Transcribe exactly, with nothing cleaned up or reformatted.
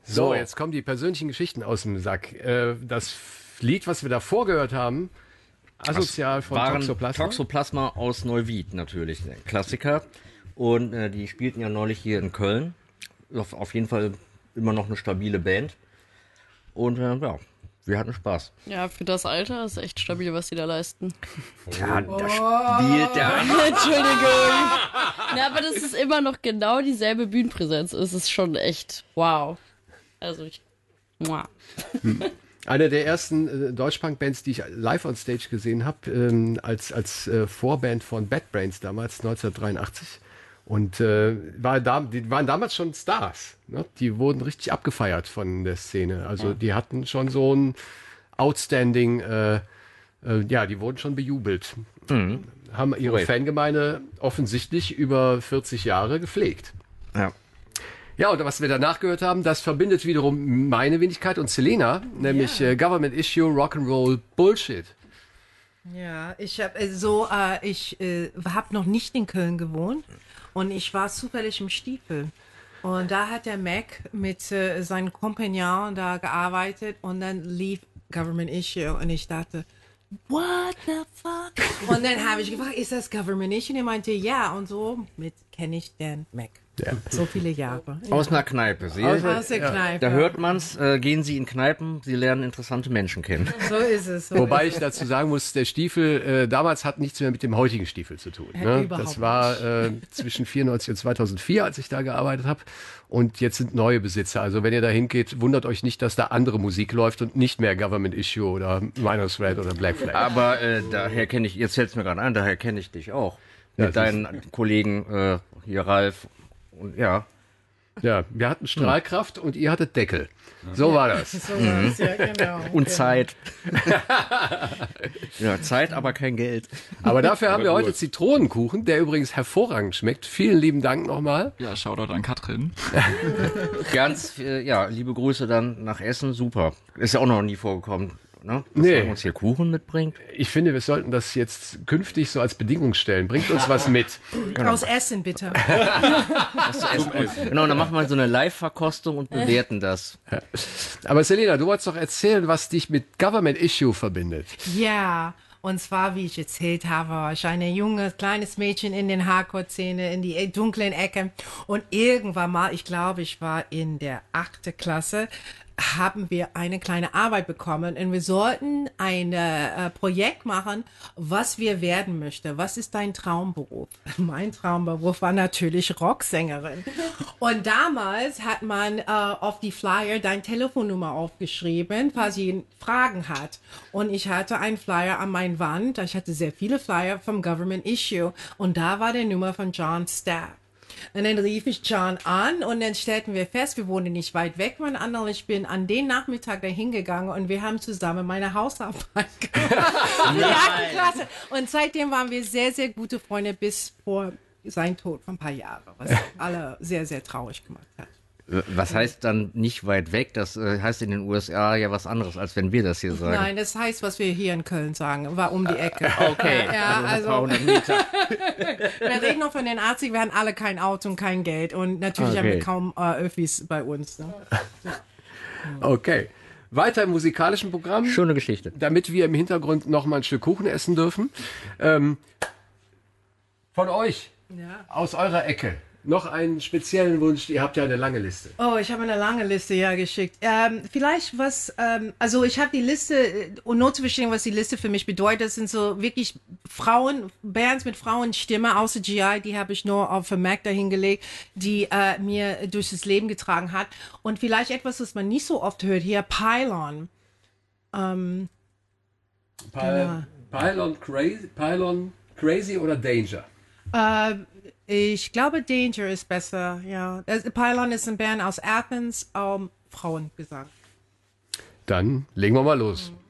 So, jetzt kommen die persönlichen Geschichten aus dem Sack. Äh, das Lied, was wir davor gehört haben, Asozial von waren Toxoplasma. Toxoplasma aus Neuwied natürlich, ein Klassiker. Und äh, die spielten ja neulich hier in Köln. Auf, auf jeden Fall immer noch eine stabile Band. Und äh, ja, wir hatten Spaß. Ja, für das Alter ist echt stabil, was die da leisten. Ja, da spielt der. Entschuldigung. Na, aber das ist immer noch genau dieselbe Bühnenpräsenz. Es ist schon echt wow. Also ich... Muah. Eine der ersten äh, Deutschpunk-Bands, die ich live on Stage gesehen habe, ähm, als, als äh, Vorband von Bad Brains damals, neunzehnhundertdreiundachtzig. Und äh, war da, die waren damals schon Stars. Ne? Die wurden richtig abgefeiert von der Szene. Also die hatten schon so ein Outstanding, äh, äh, ja, die wurden schon bejubelt. Mhm. Haben ihre Great. Fangemeinde offensichtlich über vierzig Jahre gepflegt. Ja. Ja, und was wir danach gehört haben, das verbindet wiederum meine Wenigkeit und Selena, nämlich Ja. äh, Government Issue, Rock'n'Roll, Bullshit. Ja, ich habe äh, so, äh, ich äh, habe noch nicht in Köln gewohnt und ich war zufällig im Stiefel. Und da hat der Mac mit äh, seinem Kompagnon da gearbeitet und dann lief Government Issue und ich dachte, what the fuck? Und dann habe ich gefragt, ist das Government Issue? Und er meinte, ja. Und so mit kenne ich den Mac. Ja. So viele Jahre. Aus einer Kneipe. Sie, Aus- Aus der Kneipe. da hört man's, äh, gehen Sie in Kneipen, Sie lernen interessante Menschen kennen. So ist es. So Wobei ist ich dazu sagen muss, der Stiefel äh, damals hat nichts mehr mit dem heutigen Stiefel zu tun. Ja, Ne? überhaupt Das war äh, zwischen vierundneunzig und zweitausendvier, als ich da gearbeitet habe. Und jetzt sind neue Besitzer. Also wenn ihr da hingeht, wundert euch nicht, dass da andere Musik läuft und nicht mehr Government Issue oder Minor Threat oder Black Flag. Aber äh, daher kenne ich, jetzt fällt es mir gerade ein, daher kenne ich dich auch. Ja, Mit deinen Kollegen äh, hier, Ralf. Und ja. Ja, wir hatten Strahlkraft und ihr hattet Deckel. So war das. So war es, ja, genau. Und Zeit. Ja, Zeit, aber kein Geld. Aber dafür haben wir heute Zitronenkuchen, der übrigens hervorragend schmeckt. Vielen lieben Dank nochmal. Ja, Shoutout an Katrin. Ganz, äh, ja, liebe Grüße dann nach Essen. Super. Ist ja auch noch nie vorgekommen, ne? Dass Nee. man uns hier Kuchen mitbringt. Ich finde, wir sollten das jetzt künftig so als Bedingung stellen. Bringt uns was mit. Aus Essen, bitte. Genau, und dann machen wir so eine Live-Verkostung und bewerten das. Aber Selena, du wolltest doch erzählen, was dich mit Government Issue verbindet. Ja, und zwar, wie ich erzählt habe, war ich ein junges, kleines Mädchen in den Hardcore-Szene, in die dunklen Ecken. Und irgendwann mal, ich glaube, ich war in der achten Klasse, haben wir eine kleine Arbeit bekommen und wir sollten ein äh, Projekt machen, was wir werden möchten. Was ist dein Traumberuf? Mein Traumberuf war natürlich Rocksängerin. Und damals hat man äh, auf die Flyer deine Telefonnummer aufgeschrieben, falls jemand Fragen hat. Und ich hatte einen Flyer an meiner Wand. Ich hatte sehr viele Flyer vom Government Issue. Und da war die Nummer von John Stapp. Und dann rief ich John an und dann stellten wir fest, wir wohnen nicht weit weg voneinander. Ich bin an den Nachmittag dahin gegangen und wir haben zusammen meine Hausarbeit gemacht. In der achten Klasse. Und seitdem waren wir sehr, sehr gute Freunde bis vor sein Tod von ein paar Jahren, was alle sehr, sehr traurig gemacht hat. Was heißt dann nicht weit weg? Das äh, heißt in den U S A ja was anderes, als wenn wir das hier sagen. Nein, das heißt, was wir hier in Köln sagen, war um die Ecke. Okay, Ja, ein also paar hundert Meter. wir reden noch von den achtziger, wir hatten alle kein Auto und kein Geld und natürlich haben Okay. wir kaum äh, Öffis bei uns. Ne? Okay. Weiter im musikalischen Programm, Schöne Geschichte. damit wir im Hintergrund noch mal ein Stück Kuchen essen dürfen. Ähm, von euch, Ja. aus eurer Ecke, noch einen speziellen Wunsch. Ihr habt ja eine lange Liste. Oh, ich habe eine lange Liste ja geschickt. Ähm, vielleicht was, ähm, also ich habe die Liste, äh, und nur zu verstehen, was die Liste für mich bedeutet, das sind so wirklich Frauen, Bands mit Frauenstimme, außer G I, die habe ich nur auf dem Mac dahingelegt, die äh, mir durch das Leben getragen hat. Und vielleicht etwas, was man nicht so oft hört hier, Pylon. Ähm, Py- Pylon, crazy, Pylon Crazy oder Danger? äh, ich glaube, Danger ist besser, ja. Das, Pylon ist ein Band aus Athens, ähm, Frauengesang. Dann legen wir mal los.